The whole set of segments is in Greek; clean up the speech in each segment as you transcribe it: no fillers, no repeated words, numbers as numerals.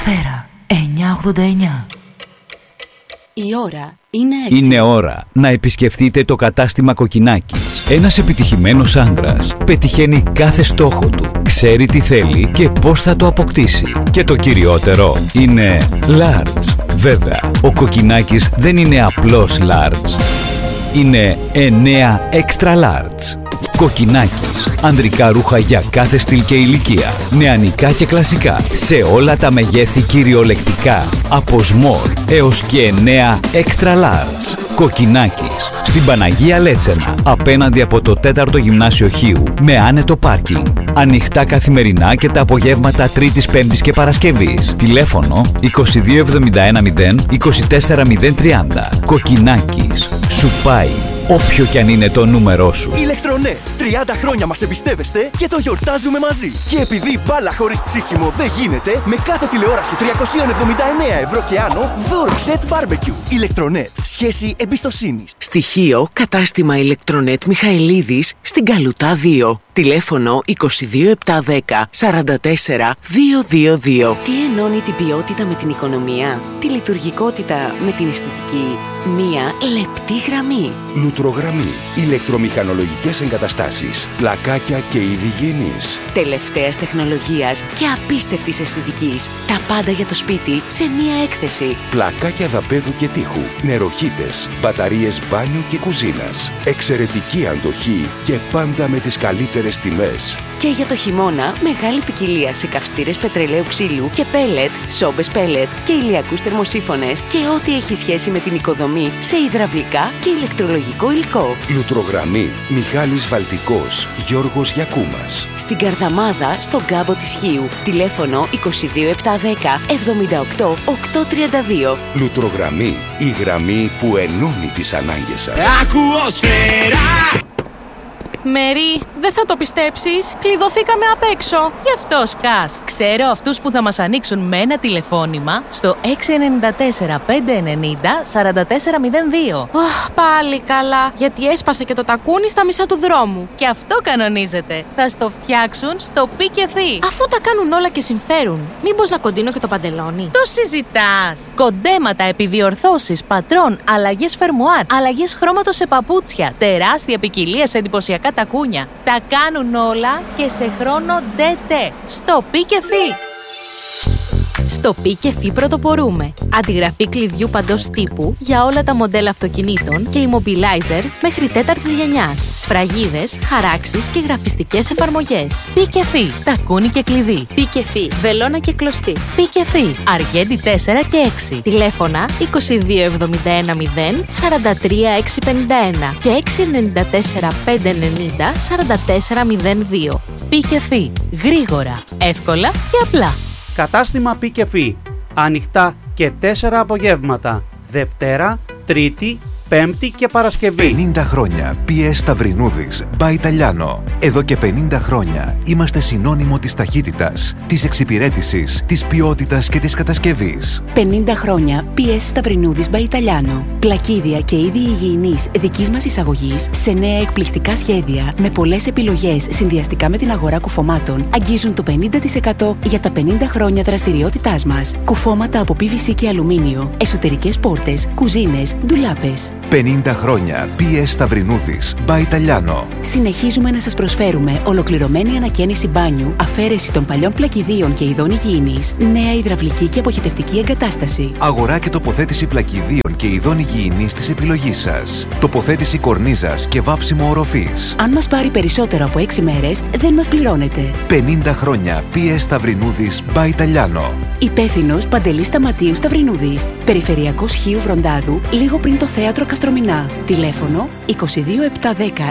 Ατμόσφαιρα 989. Η ώρα είναι 6. Είναι ώρα να επισκεφτείτε το κατάστημα Κοκκινάκης. Ένας επιτυχημένος άντρας πετυχαίνει κάθε στόχο του, ξέρει τι θέλει και πώς θα το αποκτήσει. Και το κυριότερο είναι large. Βέβαια, ο Κοκκινάκης δεν είναι απλώς large. Είναι 9 extra large. Κοκκινάκης. Ανδρικά ρούχα για κάθε στυλ και ηλικία. Νεανικά και κλασικά. Σε όλα τα μεγέθη κυριολεκτικά. Από small έως και 9 extra large. Κοκκινάκης. Στην Παναγία Λέτσενα. Απέναντι από το 4ο Γυμνάσιο Χίου. Με άνετο πάρκινγκ. Ανοιχτά καθημερινά και τα απογεύματα Τρίτης, Πέμπτης και Παρασκευής. Τηλέφωνο 22710 24030. Κοκκινάκης. Σου πάει όποιο κι αν είναι το νούμερό σου. Ηλεκτρονέτ. 30 χρόνια μας εμπιστεύεστε και το γιορτάζουμε μαζί. Και επειδή μπάλα χωρίς ψήσιμο δεν γίνεται, με κάθε τηλεόραση 379 ευρώ και άνω, δώρο σετ μπάρμπεκιου. Ηλεκτρονέτ. Σχέση εμπιστοσύνης. Στοιχείο κατάστημα Ηλεκτρονέτ Μιχαηλίδης στην Καλουτά 2. Τηλέφωνο 22710 44 222. Τι ενώνει την ποιότητα με την οικονομία, τη λειτουργικότητα με την αισθητική? Μία λεπτή γραμμή. Λουτρογραμμή. Ηλεκτρομηχανολογικές εγκαταστάσεις. Πλακάκια και είδη γέννης. Τελευταίας τεχνολογίας και απίστευτης αισθητικής. Τα πάντα για το σπίτι σε μία έκθεση. Πλακάκια δαπέδου και τείχου. Νεροχύτες. Μπαταρίες μπάνιου και κουζίνας. Εξαιρετική αντοχή και πάντα με τις καλύτερες τιμές. Και για το χειμώνα, μεγάλη ποικιλία σε καυστήρες πετρελαίου ξύλου και πέλετ, σόμπες πέλετ και ηλιακούς θερμοσύφωνες και ό,τι έχει σχέση με την οικοδομή σε υδραυλικά και ηλεκτρολογικό υλικό. Λουτρογραμμή. Μιχάλης Βαλτικός. Γιώργος Γιακούμας. Στην Καρδαμάδα, στον κάμπο της Χίου. Τηλέφωνο 22710 78 832. Λουτρογραμμή. Η γραμμή που ενώνει τις ανάγκες σας. Ακουοσφαίρα! Μέρι, δεν θα το πιστέψεις, κλειδωθήκαμε απ' έξω. Γι' αυτό σκάς. Ξέρω αυτούς που θα μας ανοίξουν με ένα τηλεφώνημα στο 694 590 4402. Πάλι καλά, γιατί έσπασε και το τακούνι στα μισά του δρόμου. Και αυτό κανονίζεται. Θα στο φτιάξουν στο Πι και Θη. Αφού τα κάνουν όλα και συμφέρουν, μήπως να κοντίνω και το παντελόνι? Το συζητάς. Κοντέματα, επιδιορθώσεις, πατρών, αλλαγές φερμουάρ, αλλαγές χρώματος σε παπούτσια, τεράστια ποικιλία σε εντυπωσιακά τακούνια. Τα κάνουν όλα και σε χρόνο ΔΕΤΕ. Στο Πι και Θη. Στο Πι και Θη πρωτοπορούμε. Αντιγραφή κλειδιού παντός τύπου για όλα τα μοντέλα αυτοκινήτων και immobilizer μέχρι 4ης γενιάς. Σφραγίδες, χαράξεις και γραφιστικές εφαρμογές. Πι και Θη. Τακούνι και κλειδί. Πι και Θη. Βελόνα και κλωστή. Πι και Θη. Αργέντη 4 και 6. Τηλέφωνα 2271 0 43 651 και 694 590 44 02. Πι και Θη. Γρήγορα, εύκολα και απλά. Κατάστημα Πι και Φι. Ανοιχτά και 4 απογεύματα. Δευτέρα, Τρίτη, Πέμπτη και Παρασκευή. 50 χρόνια PS Σταυρινούδης by Italiano. Εδώ και 50 χρόνια είμαστε συνώνυμο της ταχύτητας, της εξυπηρέτησης, της ποιότητας και της κατασκευής. 50 χρόνια PS Σταυρινούδης by Italiano. Πλακίδια και είδη υγιεινής δικής μας εισαγωγής σε νέα εκπληκτικά σχέδια με πολλές επιλογές συνδυαστικά με την αγορά κουφωμάτων αγγίζουν το 50% για τα 50 χρόνια δραστηριότητάς μας. Κουφώματα από PVC και αλουμίνιο, εσωτερικές πόρτες, κουζίνες, ντουλάπες. 50 χρόνια PS Σταυρινούδης by Italiano. Συνεχίζουμε να σας προσφέρουμε ολοκληρωμένη ανακαίνιση μπάνιου, αφαίρεση των παλιών πλακιδίων και ειδών υγιεινής, νέα υδραυλική και αποχετευτική εγκατάσταση. Αγορά και τοποθέτηση πλακιδίων και ειδών υγιεινής της επιλογής σας. Τοποθέτηση κορνίζας και βάψιμο οροφής. Αν μας πάρει περισσότερο από 6 μέρες, δεν μας πληρώνετε. 50 χρόνια PS Σταυρινούδης by Italiano. Υπεύθυνος Παντελής Σταματίου Σταυρινούδης. Περιφερειακός Χίου Βροντάδου, λίγο πριν το θέατρο Καστρομηνά. Τηλέφωνο 22710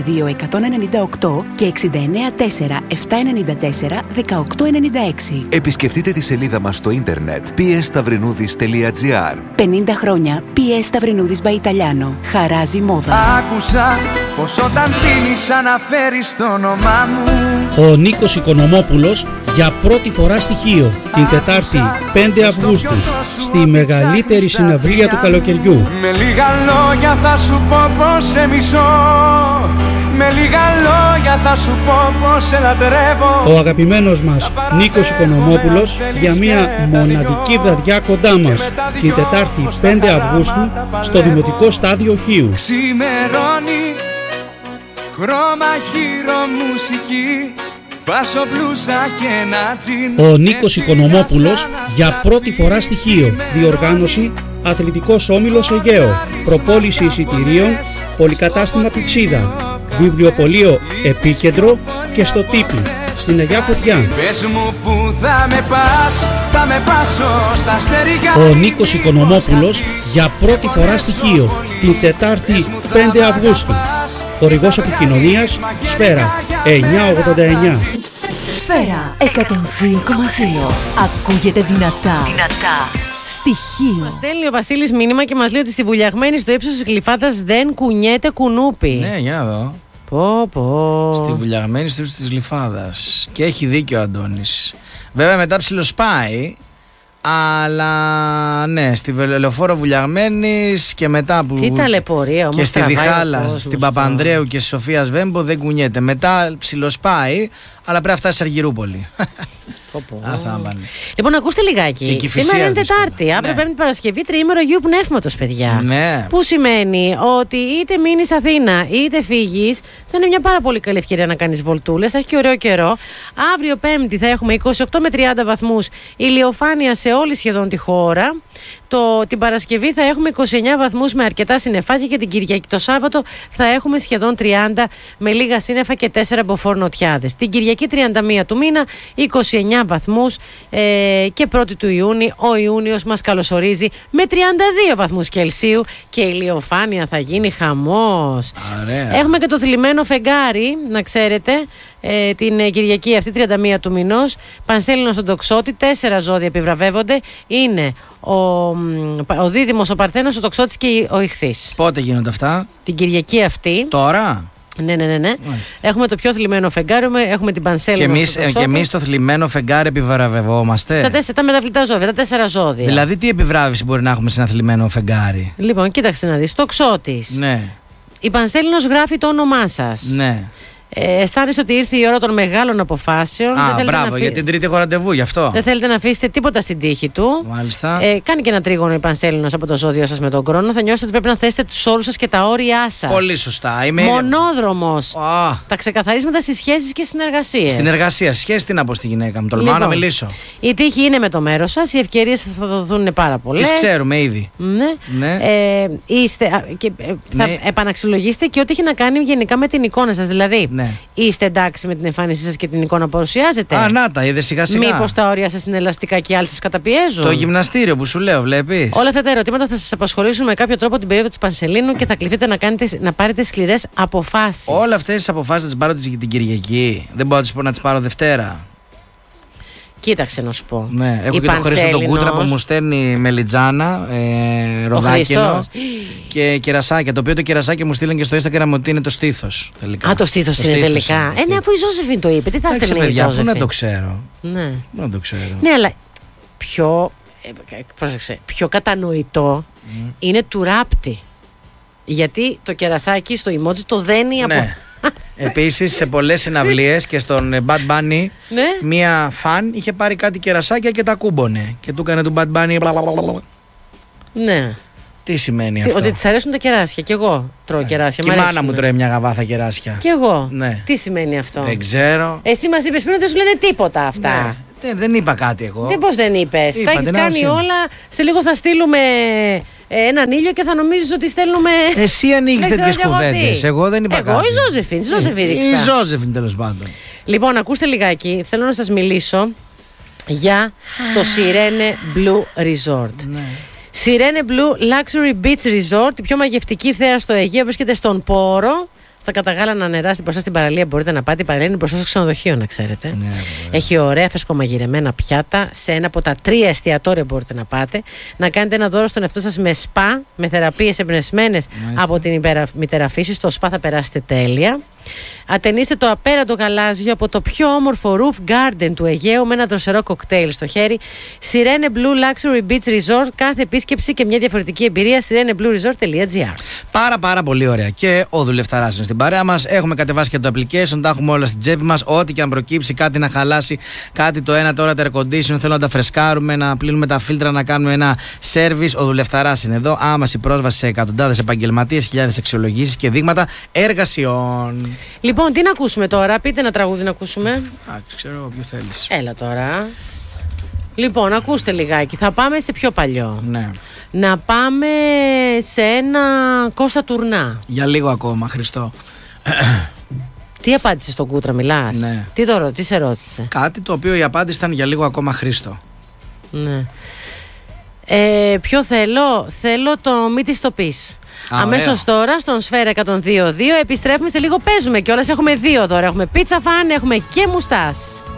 22198 και 694 794 1896. Επισκεφτείτε τη σελίδα μας στο ίντερνετ psstαυρινούδης.gr. 50 χρόνια PS Σταυρινούδης by Italiano. Χαράζει μόδα. Άκουσα πως όταν πίνεις αναφέρεις το όνομά μου. Ο Νίκος Οικονομόπουλος για πρώτη φορά στοιχείο την Τετάρτη 5 Αυγούστου στη μεγαλύτερη συναυλία του καλοκαιριού. Με λίγα λόγια θα σου πω πως σε μισώ. Με λίγα λόγια θα σου πω πως σε λατρεύω. Ο αγαπημένος μας Νίκος Οικονομόπουλος για μια μοναδική βραδιά κοντά μας την Τετάρτη 5 Αυγούστου στο Δημοτικό Στάδιο Χίου. Ξημερώνει, χρώμα χείρο μουσική, βάσο μπλούζα και ένα τζιν. Ο Νίκος Οικονομόπουλος για πρώτη φορά στη Χίο. Διοργάνωση Αθλητικός Όμιλος Αιγαίο. Προπόληση εισιτηρίων Πολυκατάστημα Πηξίδα. Βιβλιοπωλείο Επίκεντρο και στο Τύπι στην Αγιά Φωτιά. Πες μου που θα με πας, θα με πάσω στα αστέρια. Ο Νίκος Οικονομόπουλος για πρώτη φορά στη Χίο την Τετάρτη 5 Αυγούστου. Χορηγός επικοινωνίας Σφαίρα 989. Σφαίρα 102,2. Ακούγεται δυνατά. Στοιχείο. Μας στέλνει ο Βασίλης μήνυμα και μας λέει ότι στη Βουλιαγμένη στο ύψος της Γλυφάδας δεν κουνιέται κουνούπι. Ναι, για να δω. Στη Βουλιαγμένη στο ύψος της Γλυφάδας. Και έχει δίκιο ο Αντώνης. Βέβαια μετά ψιλοσπάει. Αλλά ναι, στη Λεωφόρο Βουλιαγμένης και μετά που. Τι ταλαιπωρία όμως. Και στη Διχάλα, στην Παπανδρέου και στη Σοφίας Βέμπο δεν κουνιέται. Μετά ψιλοσπάει, αλλά πρέπει να φτάσει σε Αργυρούπολη. Άστα να πάνε. Λοιπόν, ακούστε λιγάκι. Σήμερα είναι Τετάρτη, αύριο Πέμπτη Παρασκευή, τριήμερο Αγίου Πνεύματος, παιδιά. Ναι. Που σημαίνει ότι είτε μείνεις Αθήνα είτε φύγεις, θα είναι μια πάρα πολύ καλή ευκαιρία να κάνεις βολτούλες. Θα έχει και ωραίο καιρό. Αύριο Πέμπτη θα έχουμε 28 με 30 βαθμούς ηλιοφάνεια σε όλη σχεδόν τη χώρα. Την Παρασκευή θα έχουμε 29 βαθμούς με αρκετά συννεφάκια και την Κυριακή το Σάββατο θα έχουμε σχεδόν 30 με λίγα σύννεφα και 4 μποφόρ νοτιάδες. Την Κυριακή 31 του μήνα 29 βαθμούς και 1η του Ιούνιου ο Ιούνιος μας καλωσορίζει με 32 βαθμούς Κελσίου και η ηλιοφάνεια θα γίνει χαμός. Ωραία. Έχουμε και το θλιμμένο φεγγάρι, να ξέρετε, την Κυριακή αυτή 31 του μηνός. Πανσέλινο στον Τοξότη, 4 ζώδια επιβραβεύονται. Είναι ο Δίδυμος, ο Παρθένος, ο Τοξότης και ο Ιχθύς. Πότε γίνονται αυτά? Την Κυριακή αυτή. Τώρα? Ναι. Έχουμε το πιο θλιμμένο φεγγάρι, έχουμε την Πανσέλινο. Και εμείς το θλιμμένο φεγγάρι επιβραβευόμαστε. Τα μεταβλητά ζώδια, τα 4 ζώδια. Δηλαδή, τι επιβράβευση μπορεί να έχουμε σε ένα θλιμμένο φεγγάρι? Λοιπόν, κοίταξε να δεις. Τοξότης. Ναι. Η Πανσέλινος γράφει το όνομά σας. Ναι. Αισθάνεστε ότι ήρθε η ώρα των μεγάλων αποφάσεων. Μπράβο, για την Τρίτη έχω ραντεβού, γι' αυτό. Δεν θέλετε να αφήσετε τίποτα στην τύχη του. Μάλιστα. Κάνει και ένα τρίγωνο η Πανσέλινος από το ζώδιο σας με τον χρόνο. Θα νιώσετε ότι πρέπει να θέσετε τους όρους σας και τα όρια σας. Πολύ σωστά. Μονόδρομος. Τα ξεκαθαρίσματα στις σχέσεις και συνεργασίες. Στην εργασία, σχέση τι να πω στη γυναίκα μου. Τολμάω να μιλήσω. Η τύχη είναι με το μέρος σας. Οι ευκαιρίες θα δοθούν πάρα πολλές. Τις ξέρουμε ήδη. Ναι. Θα επαναξιολογήσετε και ό,τι έχει να κάνει γενικά με την εικόνα σας. Δηλαδή, είστε εντάξει με την εμφάνισή σας και την εικόνα που παρουσιάζετε? Να τα είδες σιγά-σιγά. Μήπως τα όρια σας είναι ελαστικά και οι άλλοι σας καταπιέζουν? Το γυμναστήριο που σου λέω, βλέπεις. Όλα αυτά τα ερωτήματα θα σας απασχολήσουν με κάποιο τρόπο την περίοδο της Πανσελίνου και θα κληθείτε να πάρετε σκληρές αποφάσεις. Όλες αυτές τις αποφάσεις θα τις πάρω την Κυριακή. Δεν μπορώ να τις πάρω Δευτέρα. Κοίταξε να σου πω. Ναι, έχω και τον Χρήστο τον Κούτρα που μου στέλνει μελιτζάνα, ροδάκινο και κερασάκια. Το οποίο το κερασάκι μου στείλαν και στο Instagram ότι είναι το στήθος. Το στήθος είναι τελικά. Ναι, αφού η Ζώζεφιν το είπε, τι θα στέλνει η Ζώζεφιν? Πού να το ξέρω. Ναι. Να το ξέρω. Ναι, αλλά πιο κατανοητό είναι του ράπτη. Γιατί το κερασάκι στο emoji το δένει από... Επίσης σε πολλές συναυλίες και στον Bad Bunny μία φαν είχε πάρει κάτι κερασάκια και τα κούμπονε και του έκανε του Bad Bunny. Ναι. Τι σημαίνει αυτό? Ότι της αρέσουν τα κεράσια. Κι εγώ τρώω κεράσια. Και η μάνα μου τρώει μια γαβάθα κεράσια. Κι εγώ. Ναι. Τι σημαίνει αυτό? Δεν ξέρω. Εσύ μας είπες πριν ότι δεν σου λένε τίποτα αυτά. Δεν είπα κάτι εγώ. Πώς δεν είπες? Τα έχεις κάνει όλα. Σε λίγο θα στείλουμε έναν ήλιο και θα νομίζεις ότι στέλνουμε. Εσύ ανοίγεις τέτοιες κουβέντες. Εγώ δεν είπα κάτι. Εγώ η Ζώζεφιν. Η Ζώζεφιν τέλος πάντων. Λοιπόν, ακούστε λιγάκι. Θέλω να σας μιλήσω για το Sirene Blue Resort. Sirene Blue Luxury Beach Resort, η πιο μαγευτική θέα στο Αιγαίο, βρίσκεται στον Πόρο. Στα καταγάλανα νερά μπροστά στην παραλία μπορείτε να πάτε. Η παραλία είναι μπροστά στο ξενοδοχείο, να ξέρετε. Έχει ωραία φρεσκομαγειρεμένα πιάτα. Σε ένα από τα 3 εστιατόρια μπορείτε να πάτε. Να κάνετε ένα δώρο στον εαυτό σας με σπα, με θεραπείες εμπνευσμένες από την μητέρα φύση. Στο σπα θα περάσετε τέλεια. Ατενίστε το απέραντο γαλάζιο από το πιο όμορφο roof garden του Αιγαίου με ένα δροσερό κοκτέιλ στο χέρι. Sirene Blue Luxury Beach Resort. Κάθε επίσκεψη και μια διαφορετική εμπειρία. sireneblueresort.gr. Πάρα πολύ ωραία. Και ο Δουλευταράς είναι στην παρέα μας. Έχουμε κατεβάσει και το application. Τα έχουμε όλα στην τσέπη μας. Ό,τι και αν προκύψει, κάτι να χαλάσει, κάτι το ένα τώρα, τα air condition, θέλω να τα φρεσκάρουμε, να πλύνουμε τα φίλτρα, να κάνουμε ένα service. Ο Δουλευταράς είναι εδώ. Άμαση πρόσβαση σε εκατοντάδες επαγγελματίες, χιλιάδες αξιολογήσεις και δείγματα εργασιών. Λοιπόν, τι να ακούσουμε τώρα, πείτε ένα τραγούδι να ακούσουμε. Ξέρω ποιο θέλεις. Έλα τώρα. Λοιπόν, ακούστε λιγάκι. Θα πάμε σε πιο παλιό. Ναι. Να πάμε σε ένα Κώστα Τουρνά. Για λίγο ακόμα, Χριστό. Τι απάντησε στον Κούτρα, μιλάς? Ναι. Τι σε ρώτησε? Κάτι το οποίο η απάντηση ήταν για λίγο ακόμα, Χρήστο. Ναι. Ποιο θέλω? Θέλω το μη της το πεις. Αμέσως τώρα στον Σφαίρα 102.2 επιστρέφουμε σε λίγο, παίζουμε κιόλας. Έχουμε 2 δώρα. Έχουμε πίτσα φαν, έχουμε και μουστάς.